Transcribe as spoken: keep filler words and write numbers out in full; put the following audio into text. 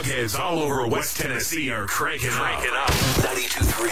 Hogheads all over West Tennessee are cranking, cranking up. ninety-two point three